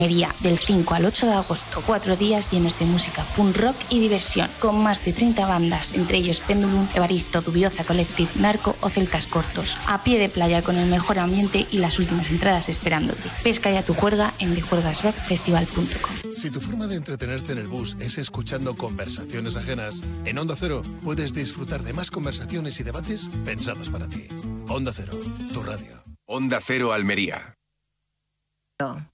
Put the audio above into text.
Almería, del 5 al 8 de agosto, 4 días llenos de música punk rock y diversión, con más de 30 bandas, entre ellos Pendulum, Evaristo, Dubioza Collective, Narco o Celtas Cortos. A pie de playa con el mejor ambiente y las últimas entradas esperándote. Pesca ya tu juerga en thejuergasrockfestival.com. Si tu forma de entretenerte en el bus es escuchando conversaciones ajenas, en Onda Cero puedes disfrutar de más conversaciones y debates pensados para ti. Onda Cero, tu radio. Onda Cero Almería.